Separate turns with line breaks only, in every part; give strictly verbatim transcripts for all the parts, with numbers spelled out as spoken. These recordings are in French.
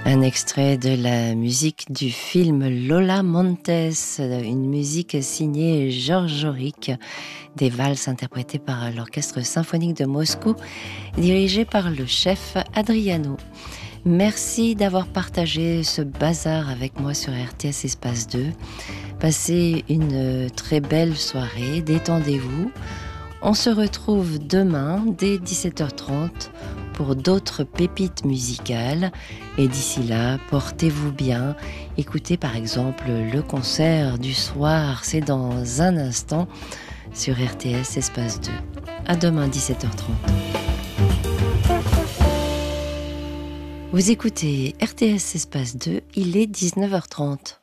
Un extrait de la musique du film Lola Montes, une musique signée Georges Auric, des valses interprétées par l'Orchestre symphonique de Moscou, dirigé par le chef Adriano. Merci d'avoir partagé ce bazar avec moi sur R T S Espace deux. Passez une très belle soirée, détendez-vous. On se retrouve demain dès dix-sept heures trente pour d'autres pépites musicales. Et d'ici là, portez-vous bien. Écoutez par exemple le concert du soir, c'est dans un instant sur R T S Espace deux. À demain dix-sept heures trente. Vous écoutez R T S Espace deux, il est dix-neuf heures trente.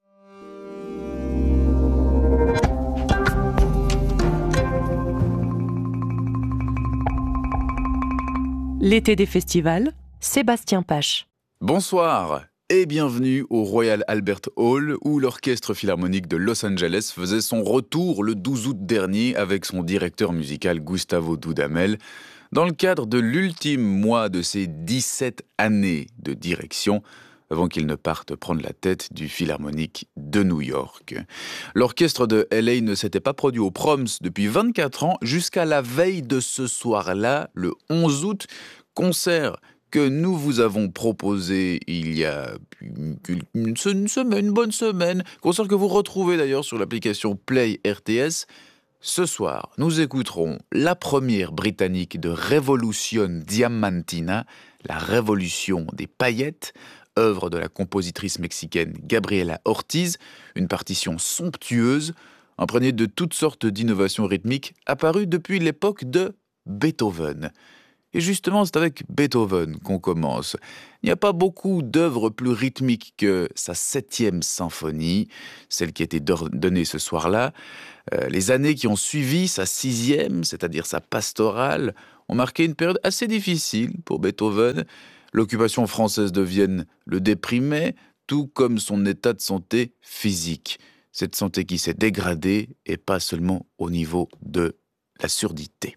L'été des festivals, Sébastien Pache.
Bonsoir et bienvenue au Royal Albert Hall où l'Orchestre Philharmonique de Los Angeles faisait son retour le douze août dernier avec son directeur musical Gustavo Dudamel dans le cadre de l'ultime mois de ses dix-sept années de direction avant qu'il ne parte prendre la tête du Philharmonique de New York. L'orchestre de L A ne s'était pas produit au Proms depuis vingt-quatre ans jusqu'à la veille de ce soir-là, le onze août, concert que nous vous avons proposé il y a une, une semaine, une bonne semaine, concert que vous retrouvez d'ailleurs sur l'application Play R T S. Ce soir, nous écouterons la première britannique de Revolution Diamantina, la révolution des paillettes, œuvre de la compositrice mexicaine Gabriela Ortiz, une partition somptueuse, imprégnée de toutes sortes d'innovations rythmiques apparues depuis l'époque de Beethoven. Et justement, c'est avec Beethoven qu'on commence. Il n'y a pas beaucoup d'œuvres plus rythmiques que sa septième symphonie, celle qui a été donnée ce soir-là. Euh, les années qui ont suivi sa sixième, c'est-à-dire sa pastorale, ont marqué une période assez difficile pour Beethoven. L'occupation française de Vienne le déprimait, tout comme son état de santé physique. Cette santé qui s'est dégradée, et pas seulement au niveau de la surdité.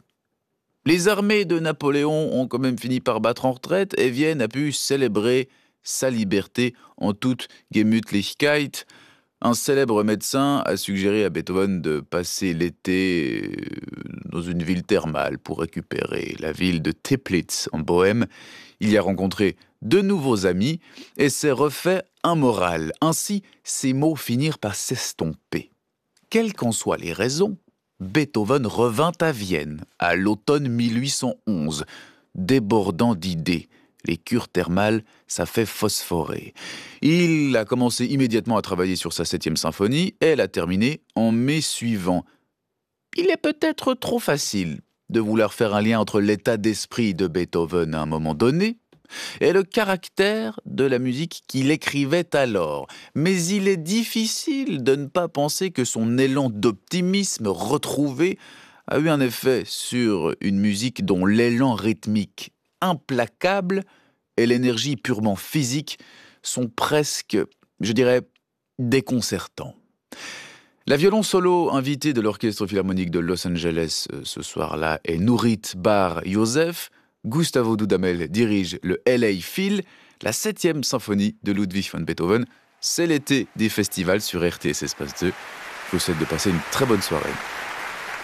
Les armées de Napoléon ont quand même fini par battre en retraite et Vienne a pu célébrer sa liberté en toute Gemütlichkeit. Un célèbre médecin a suggéré à Beethoven de passer l'été dans une ville thermale pour récupérer. La ville de Teplitz en Bohême. Il y a rencontré de nouveaux amis et s'est refait un moral. Ainsi, ces mots finirent par s'estomper. Quelles qu'en soient les raisons, Beethoven revint à Vienne à l'automne mille huit cent onze, débordant d'idées. Les cures thermales, ça fait phosphorer. Il a commencé immédiatement à travailler sur sa septième symphonie et l'a terminée en mai suivant. Il est peut-être trop facile de vouloir faire un lien entre l'état d'esprit de Beethoven à un moment donné et le caractère de la musique qu'il écrivait alors. Mais il est difficile de ne pas penser que son élan d'optimisme retrouvé a eu un effet sur une musique dont l'élan rythmique implacable et l'énergie purement physique sont presque, je dirais, déconcertants. La violon solo invitée de l'Orchestre Philharmonique de Los Angeles euh, ce soir-là est Nurit Bar Yosef. Gustavo Dudamel dirige le L A Phil, la septième symphonie de Ludwig van Beethoven. C'est l'été des festivals sur R T S Espace deux. Je vous souhaite de passer une très bonne soirée.